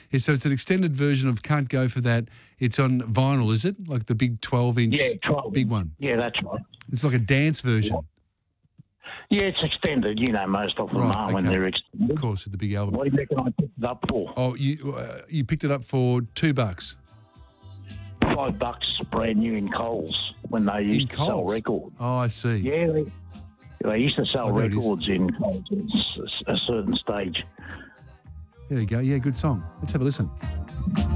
Yeah, so it's an extended version of Can't Go For That. It's on vinyl, is it? Like the big 12-inch Yeah, 12. big one. Yeah, that's right. It's like a dance version. Yeah, it's extended. You know, most of them are when they're extended. Of course, with the big album. What do you reckon I picked it up for? Oh, you picked it up for $2. $5 brand new in Coles when they used to sell records. Oh, I see. Yeah, they used to sell there it is. records in Coles at a certain stage. There you go. Yeah, good song. Let's have a listen.